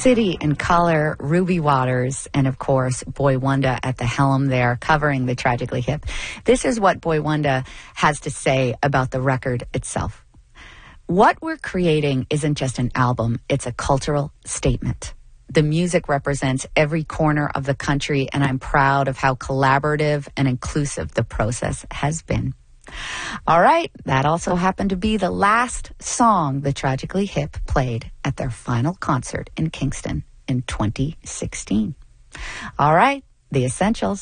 City and Color, Ruby Waters, and of course, Boy Wonder at the helm there, covering the Tragically Hip. This is what Boy Wonder has to say about the record itself. What we're creating isn't just an album, it's a cultural statement. The music represents every corner of the country, and I'm proud of how collaborative and inclusive the process has been. All right, that also happened to be the last song the Tragically Hip played at their final concert in Kingston in 2016. All right, The Essentials.